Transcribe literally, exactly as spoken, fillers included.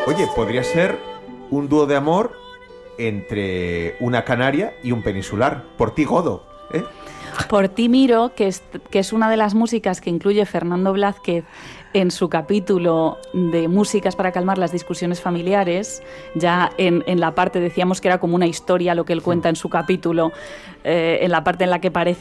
Oye, podría ser un dúo de amor entre una canaria y un peninsular. Por ti, Godo, ¿eh? Por ti miro, que es, que es una de las músicas que incluye Fernando Blázquez en su capítulo de músicas para calmar las discusiones familiares. Ya en, en la parte, decíamos que era como una historia lo que él cuenta en su capítulo, eh, en la parte en la que parece